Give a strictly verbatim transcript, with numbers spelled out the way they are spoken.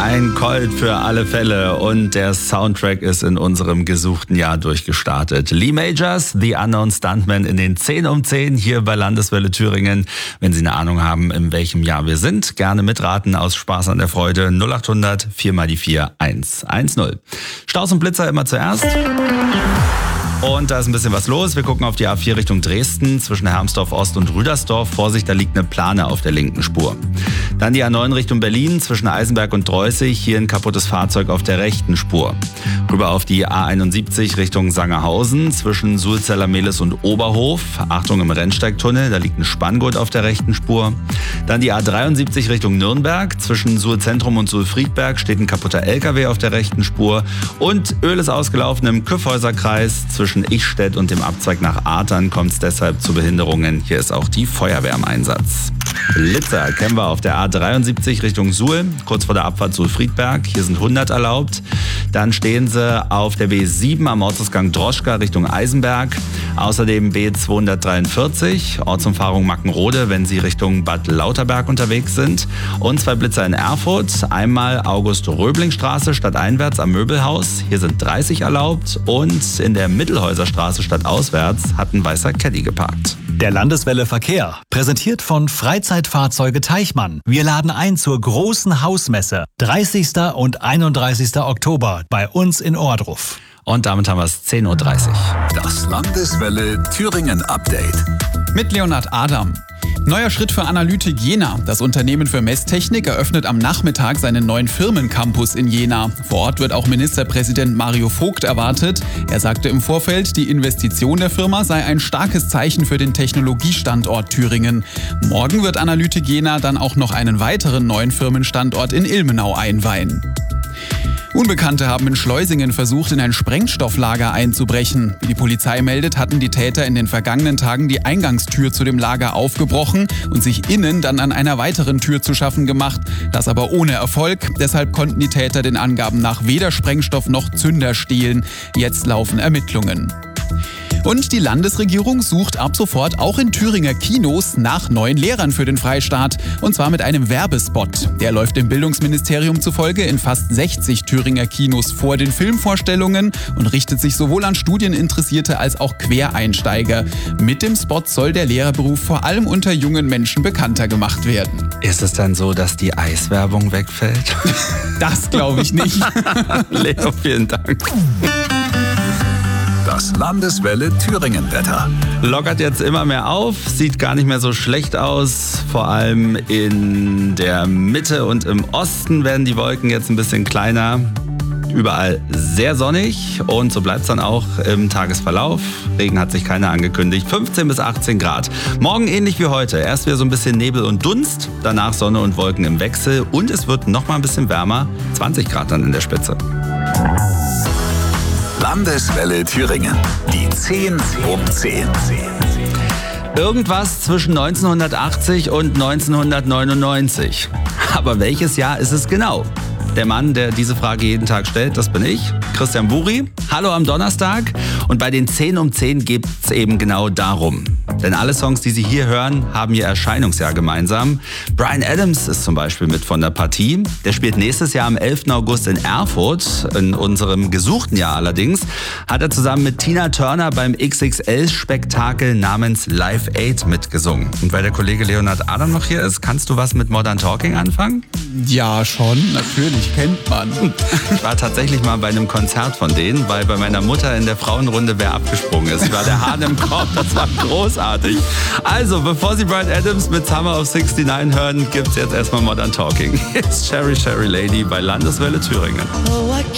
Ein Colt für alle Fälle und der Soundtrack ist in unserem gesuchten Jahr durchgestartet. Lee Majors, The Unknown Stuntman in den zehn um zehn hier bei Landeswelle Thüringen. Wenn Sie eine Ahnung haben, in welchem Jahr wir sind, gerne mitraten aus Spaß an der Freude. null acht hundert vier mal die vier eins eins null. Staus und Blitzer immer zuerst. Und da ist ein bisschen was los. Wir gucken auf die A vier Richtung Dresden zwischen Hermsdorf Ost und Rüdersdorf. Vorsicht, da liegt eine Plane auf der linken Spur. Dann die A neun Richtung Berlin zwischen Eisenberg und Dreußig. Hier ein kaputtes Fahrzeug auf der rechten Spur. Rüber auf die A einundsiebzig Richtung Sangerhausen zwischen Sulzeller Mehlis und Oberhof. Achtung im Rennsteigtunnel, da liegt ein Spanngurt auf der rechten Spur. Dann die A dreiundsiebzig Richtung Nürnberg. Zwischen Suhl-Zentrum und Suhl-Friedberg steht ein kaputter L K W auf der rechten Spur. Und Öl ist ausgelaufen im Kyffhäuserkreis. Zwischen Ichstedt und dem Abzweig nach Artern kommt es deshalb zu Behinderungen. Hier ist auch die Feuerwehr im Einsatz. Blitzer kennen wir auf der A dreiundsiebzig Richtung Suhl, kurz vor der Abfahrt Suhl-Friedberg. Hier sind hundert erlaubt. Dann stehen sie auf der B sieben am Ortsausgang Droschka Richtung Eisenberg. Außerdem B zweihundertdreiundvierzig, Ortsumfahrung Mackenrode, wenn Sie Richtung Bad Lauterberg unterwegs sind. Und zwei Blitzer in Erfurt. Einmal August-Röbling-Straße stadteinwärts am Möbelhaus. Hier sind dreißig erlaubt. Und in der Mittelhäuserstraße stadtauswärts hat ein weißer Caddy geparkt. Der Landeswelle Verkehr, präsentiert von Freizeitfahrzeuge Teichmann. Wir laden ein zur großen Hausmesse, dreißigsten und einunddreißigsten Oktober bei uns in Ohrdruf. Und damit haben wir es zehn Uhr dreißig. Das Landeswelle Thüringen Update. Mit Leonhard Adam. Neuer Schritt für Analytik Jena. Das Unternehmen für Messtechnik eröffnet am Nachmittag seinen neuen Firmencampus in Jena. Vor Ort wird auch Ministerpräsident Mario Vogt erwartet. Er sagte im Vorfeld, die Investition der Firma sei ein starkes Zeichen für den Technologiestandort Thüringen. Morgen wird Analytik Jena dann auch noch einen weiteren neuen Firmenstandort in Ilmenau einweihen. Unbekannte haben in Schleusingen versucht, in ein Sprengstofflager einzubrechen. Wie die Polizei meldet, hatten die Täter in den vergangenen Tagen die Eingangstür zu dem Lager aufgebrochen und sich innen dann an einer weiteren Tür zu schaffen gemacht. Das aber ohne Erfolg. Deshalb konnten die Täter den Angaben nach weder Sprengstoff noch Zünder stehlen. Jetzt laufen Ermittlungen. Und die Landesregierung sucht ab sofort auch in Thüringer Kinos nach neuen Lehrern für den Freistaat. Und zwar mit einem Werbespot. Der läuft dem Bildungsministerium zufolge in fast sechzig Thüringer Kinos vor den Filmvorstellungen und richtet sich sowohl an Studieninteressierte als auch Quereinsteiger. Mit dem Spot soll der Lehrerberuf vor allem unter jungen Menschen bekannter gemacht werden. Ist es dann so, dass die Eiswerbung wegfällt? Das glaube ich nicht. Leo, vielen Dank. Das Landeswelle Thüringen Wetter. Lockert jetzt immer mehr auf, sieht gar nicht mehr so schlecht aus. Vor allem in der Mitte und im Osten werden die Wolken jetzt ein bisschen kleiner. Überall sehr sonnig und so bleibt es dann auch im Tagesverlauf. Regen hat sich keiner angekündigt. fünfzehn bis achtzehn Grad. Morgen ähnlich wie heute. Erst wieder so ein bisschen Nebel und Dunst, danach Sonne und Wolken im Wechsel und es wird noch mal ein bisschen wärmer. zwanzig Grad dann in der Spitze. Landeswelle Thüringen. Die zehn um zehn. Irgendwas zwischen neunzehnhundertachtzig und neunzehnhundertneunundneunzig. Aber welches Jahr ist es genau? Der Mann, der diese Frage jeden Tag stellt, das bin ich, Christian Buri. Hallo am Donnerstag. Und bei den zehn um zehn geht es eben genau darum. Denn alle Songs, die Sie hier hören, haben ihr Erscheinungsjahr gemeinsam. Bryan Adams ist zum Beispiel mit von der Partie. Der spielt nächstes Jahr am elften August in Erfurt. In unserem gesuchten Jahr allerdings hat er zusammen mit Tina Turner beim X X L-Spektakel namens Live Aid mitgesungen. Und weil der Kollege Leonhard Adam noch hier ist, kannst du was mit Modern Talking anfangen? Ja, schon. Natürlich, kennt man. Ich war tatsächlich mal bei einem Konzert von denen, weil bei meiner Mutter in der Frauenrunde wer abgesprungen ist. Ich war der Hahn im Korb, das war großartig. Also, bevor Sie Bryan Adams mit Summer of neunundsiebzig hören, gibt's jetzt erstmal Modern Talking. Hier ist Sherry Sherry Lady bei Landeswelle Thüringen. Oh, I